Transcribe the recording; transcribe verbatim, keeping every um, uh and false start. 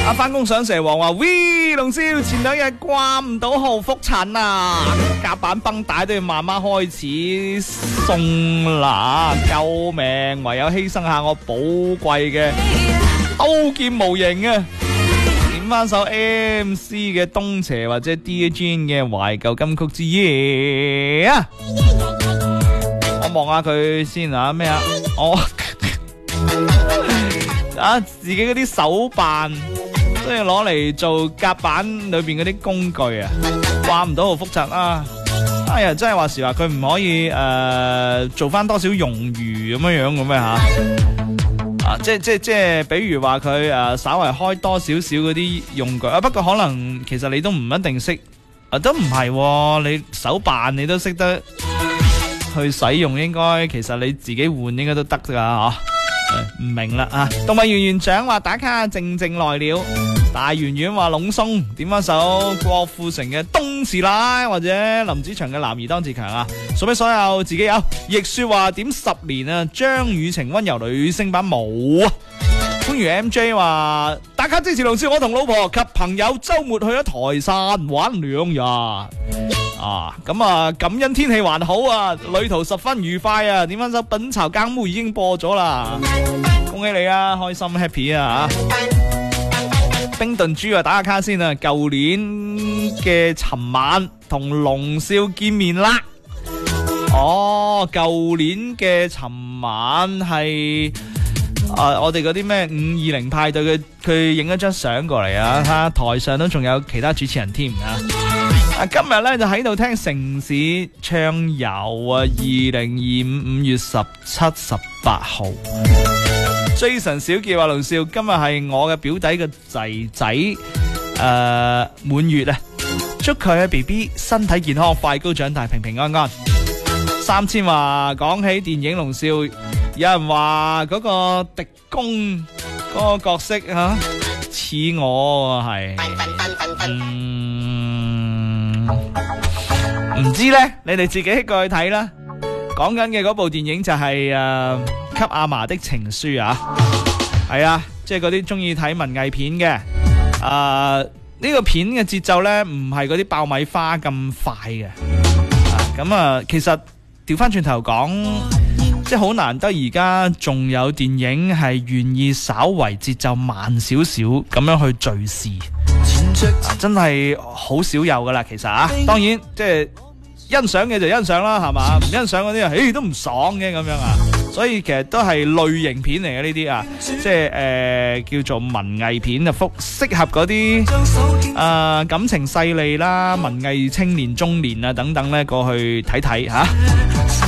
啊，翻工上蛇王話：喂，龍少，前兩日掛唔到號覆診啊，夾板繃帶都要慢慢開始送啦，救命！唯有犧牲下我寶貴嘅刀劍無形啊！點翻首 M C 嘅東邪或者 Dear Jane 嘅懷舊金曲之夜啊！我望下佢先啊，咩啊？我啊，自己嗰啲手辦都要攞嚟做夾板裏邊嗰啲工具啊，掛唔到號複雜啊！哎呀，真係話時話佢唔可以誒、呃、做翻多少冗餘咁樣樣嘅咩吓？啊，即係即係即係，比如話佢誒稍為開多少少嗰啲用具啊，不過可能其實你都唔一定識啊，都唔係、啊，你手辦你都識得去使用，應該其實你自己換應該都得噶吓。唔明啦啊！動物園園長話打卡靜靜來了，大圓圓話籠鬆，點翻首郭富城嘅冬時奶或者林子祥嘅男兒當自強啊！送俾所有自己有逆說話點十年啊！張雨晴溫柔女聲版冇啊！歡迎 M J 話打卡支持龍少，我同老婆及朋友周末去咗台山玩兩日啊！咁啊，感恩天氣還好啊，旅途十分愉快啊！點翻首品茶更妹已經播咗啦，恭喜你啊，開心 happy 啊！冰燉豬啊，打下卡先啊！舊年嘅尋晚同龍少見面啦。哦，舊年嘅尋晚係啊，我哋嗰啲咩五二零派對嘅，佢影咗張相過嚟啊！吓，台上都仲有其他主持人添啊！啊，今日咧就喺度聽城市暢遊啊！二零二五五月十七、十八號。Jason 小傑話龍少，今日係我嘅表弟嘅仔仔誒滿月啊！祝佢嘅 B B 身體健康，快高長大，平平安安。三千話講起電影龍少，有人話嗰個狄公嗰個角色吓似我係，嗯，唔知咧，你哋自己過去睇啦。講緊嘅嗰部電影就係、是、誒。呃給阿嫲的情書啊，係啊，即係嗰啲中意睇文藝片嘅，誒、呃、呢、這個片嘅節奏呢，唔係嗰啲爆米花咁快嘅，咁啊，啊，其實調翻轉頭講，即係好難得而家仲有電影係願意稍為節奏慢少少咁樣去敘事，啊、真係好少有噶啦，其實啊，當然即係欣賞嘅就欣賞啦，係嘛，唔欣賞嗰啲啊，誒都唔爽嘅咁樣啊。所以其實都係類型片嚟嘅呢啲啊，即係誒、呃、叫做文藝片啊，適適合嗰啲誒感情細膩啦、文藝青年、中年啊等等咧過去睇睇吓。